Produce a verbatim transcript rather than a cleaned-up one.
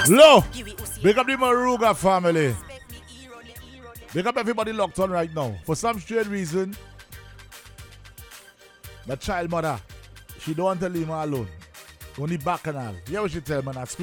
Low. Big up the Maruga family. Big up everybody locked on right now. For some strange reason, the child mother, she don't want to leave me alone. Only bacchanal. Yeah, what she tell me?